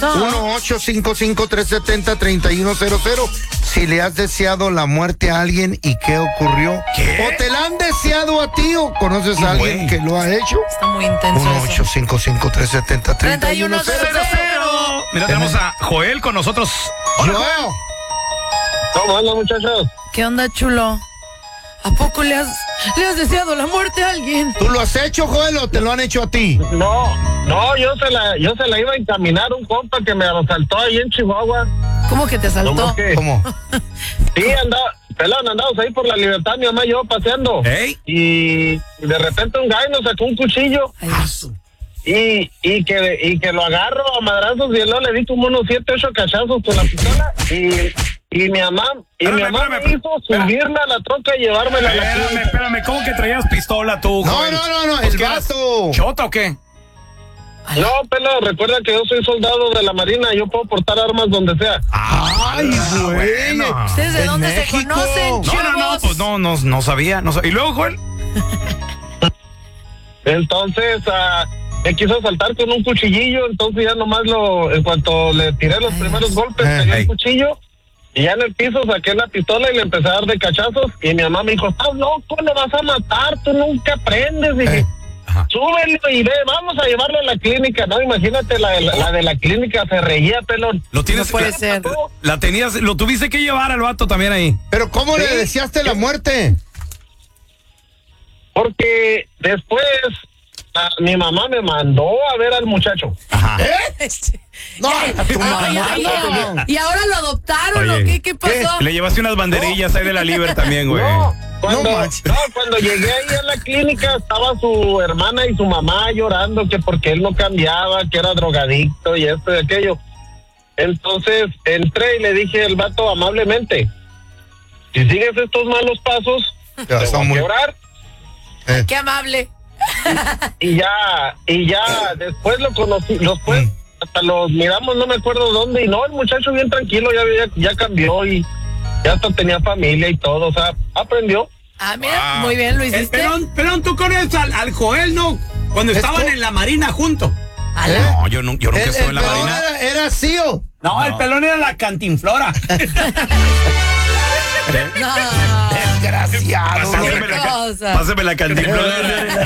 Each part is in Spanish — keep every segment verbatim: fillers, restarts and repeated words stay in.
pasó? uno ocho cinco cinco, tres siete cero, tres uno cero cero. Si le has deseado la muerte a alguien y qué ocurrió. ¿Qué? ¿O te la han deseado a ti o conoces a alguien Güey. que lo ha hecho? Está muy intenso uno eso. ocho cinco cinco, tres siete cero, tres uno cero cero. Mira, tenemos a Joel con nosotros. Hola, Joel. Joel. ¿Cómo andan, muchachos? ¿Qué onda, chulo? ¿A poco le has, le has deseado la muerte a alguien? ¿Tú lo has hecho, Joel, o te lo han hecho a ti? No, no, yo se la, yo se la iba a encaminar un compa que me asaltó ahí en Chihuahua. ¿Cómo que te asaltó? ¿Cómo que? ¿Cómo? Sí, andaba, pelón, andamos ahí por la Libertad, mi mamá y yo paseando. Ey. Y de repente un gallo nos sacó un cuchillo. Ay, Y, y que y que lo agarro a madrazos y luego le di como unos siete, ocho cachazos con la pistola. Y, y mi mamá, y Espérame, mi mamá espérame, me hizo subirme a la troca y llevármela a la Espérame, clínica. espérame, ¿cómo que traías pistola tú, No, Joel? no, no, no, Pues, el ¿qué eras? vato. ¿Chota o qué? No, pero recuerda que yo soy soldado de la Marina, yo puedo portar armas donde sea. Ay, güey. bueno. ¿Ustedes de ¿En dónde México? se conocen, No, no, no, chavos? pues no, no, no sabía, no sabía. ¿Y luego, Joel? Entonces, ah, me quiso asaltar con un cuchillillo, entonces ya nomás lo, en cuanto le tiré los Ay, primeros Dios. golpes, Eh, pegué hey. el cuchillo, y ya en el piso saqué la pistola y le empecé a dar de cachazos, y mi mamá me dijo, estás loco, lo vas a matar, tú nunca aprendes, y dije, Eh. Ajá. súbelo y ve, vamos a llevarlo a la clínica, no, imagínate, la, la, la de la clínica se reía, pelón. Lo tienes, No puede la, ser. La tenías, lo tuviste que llevar al vato también ahí. Pero ¿cómo le Sí. deseaste la muerte? Porque después, ah, mi mamá me mandó a ver al muchacho. Ajá. Este- No, tu Ay, mamá, ay, no. ay, ¿Y ahora lo adoptaron Oye, o qué? ¿Qué pasó? Le llevaste unas banderillas ahí de la Liber también, güey. No, cuando, No no, manches. cuando llegué ahí a la clínica estaba su hermana y su mamá llorando que porque él no cambiaba, que era drogadicto y esto y aquello. Entonces entré y le dije al vato amablemente, si sigues estos malos pasos, Ya te está voy a muy- quebrar. Eh. Qué amable. Y ya, y ya después lo conocí, después hasta los miramos, no me acuerdo dónde, y no, el muchacho bien tranquilo, ya, ya, ya cambió y ya hasta tenía familia y todo, o sea, aprendió. Ah, mira, Wow. muy bien, lo Eh, hiciste. Pelón, Pelón, tú conoces al, al Joel, ¿no? Cuando ¿Esto? estaban en la Marina juntos. Ala. No, yo, no, yo nunca El, estuve en la el pelón marina. era, era C O. No, No. el Pelón era la cantinflora. No. Desgraciado. Pásame la, ca- cosa. pásame la cantinflora.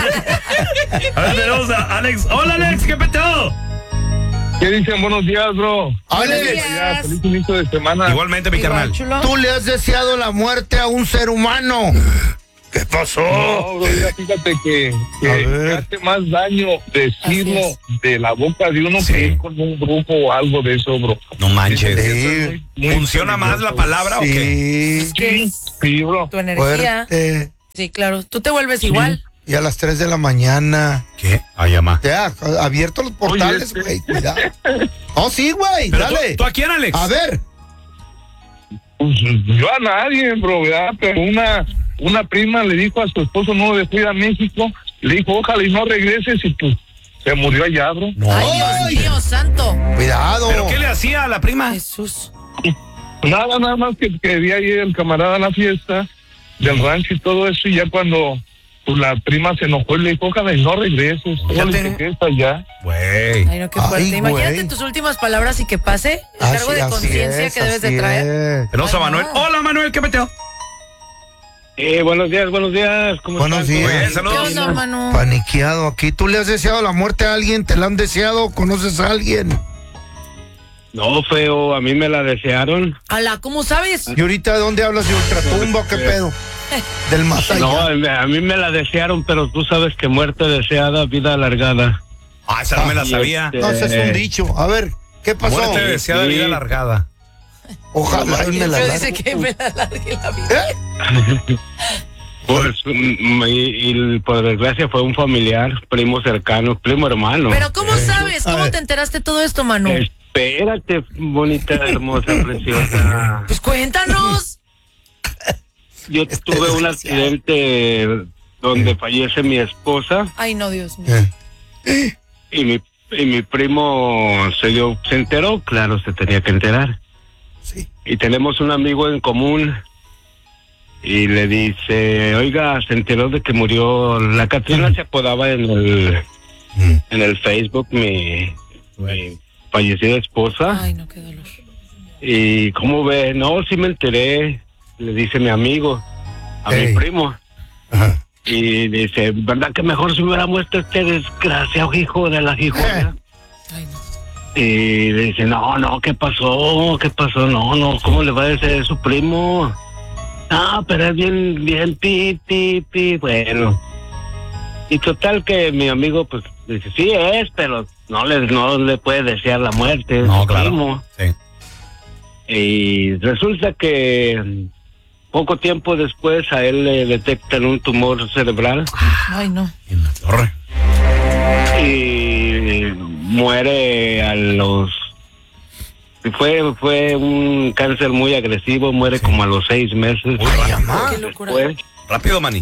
A ver, tenemos a Alex. Hola, Alex, ¿qué peteo? ¿Qué dicen? Buenos días, bro. Alex, días. Feliz inicio de semana. Igualmente, mi Igual, carnal. chulo. tú le has deseado la muerte a un ser humano. ¿Qué pasó? No, bro, mira, fíjate que, A que ver. hace más daño decirlo Así de la boca de uno Sí. que ir con un grupo o algo de eso, bro. No manches. Sí, Muy ¿Funciona más la peligroso. palabra o qué? sí, Sí, sí, bro. Tu energía. fuerte. Sí, claro. Tú te vuelves igual. Y a las tres de la mañana. ¿Qué? Ay, ama. Ya, abiertos los portales, Oye, güey, cuidado. Oh, sí, güey, Pero tú, dale. ¿tú a quién, Alex? A ver. Pues, yo a nadie, bro, ¿verdad? Pero una, una prima le dijo a su esposo, no lo dejó ir a México, le dijo, ojalá y no regreses, y pues se murió allá, bro. No. Ay, Ay. Dios mío, santo. Cuidado. ¿Pero qué le hacía a la prima? Jesús. Nada, nada más que quería ir el camarada a la fiesta del rancho y todo eso, y ya cuando pues, la prima se enojó y le dijo, ojalá y no regreses, Ya ojalá y te- te quedes allá. Güey. Ay, no, qué fuerte. Ay, Imagínate güey. tus últimas palabras y que pase el Así- cargo de así conciencia es, que debes de así traer. es. Tenemos a Ay, Manuel. no. Hola, Manuel, ¿qué peteo? Eh, buenos días, buenos días, ¿cómo Buenos están? días. Muy bien, ¿Qué saludos. onda, hermano? Paniqueado aquí. ¿Tú le has deseado la muerte a alguien? ¿Te la han deseado? ¿Conoces a alguien? No, feo, a mí me la desearon. Ala, ¿cómo sabes? ¿Y ahorita de dónde hablas? ¿De ultratumba o qué pedo? Del más allá. No, a mí me la desearon, pero tú sabes que muerte deseada, vida alargada. Ah, esa no me la Y sabía. este- No, ese es un dicho. A ver, ¿qué pasó? Muerte deseada, Sí. vida alargada. Ojalá y me la Pero largue. dice que me la alargue la vida. ¿Eh? Pues, mm, y, y por desgracia fue un familiar, primo cercano, primo hermano. Pero ¿cómo sabes? A ¿Cómo ver. te enteraste todo esto, Manu? Espérate, bonita, hermosa, preciosa. Pues cuéntanos. Yo tuve un accidente donde fallece mi esposa Ay, no, Dios mío. Eh, y mi y mi primo se dio, se enteró, claro, se tenía que enterar. Sí. Y tenemos un amigo en común y le dice, oiga, se enteró de que murió, la Catrina se apodaba en el Mm. en el Facebook mi, mi fallecida esposa. Ay, no, qué dolor. Y ¿cómo ve? No, sí me enteré, le dice mi amigo, a Ey. mi primo. Ajá. Y dice, ¿verdad que mejor se hubiera muerto este desgraciado hijo de la hijona? Ay, no. Y le dice, no, no, ¿qué pasó? ¿Qué pasó? No, no, ¿cómo le va a decir a su primo? Ah, pero es bien, bien, pi, pi, pi, bueno. Y total que mi amigo, pues, dice, sí es, pero no le, no le puede desear la muerte, No, su claro. primo. Sí. Y resulta que poco tiempo después a él le detectan un tumor cerebral Ay, no. Y en la torre. y muere a los... Fue fue un cáncer muy agresivo, muere como a los seis meses. Uy, vaya, mamá. Qué locura. Después. Rápido, Manny.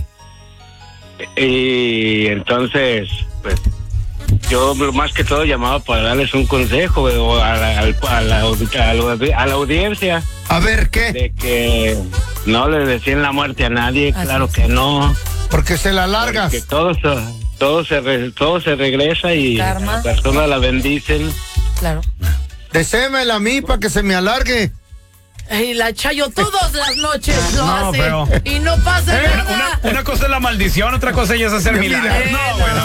Y entonces, pues, yo más que todo llamaba para darles un consejo o a la, al- a la, a la- a la audiencia A ver, ¿qué? de que no le decían la muerte a nadie, Así claro es. que no, Porque se la largas. que todo se, todo se, re- todo se regresa y Karma. las personas la bendicen. Claro. Desémela a mí para que se me alargue. Y la Chayo todas las noches lo No, hace. pero- Y no pasa Una, nada. una cosa es la maldición, otra cosa ya es hacer milagros. Eh, No, no. bueno.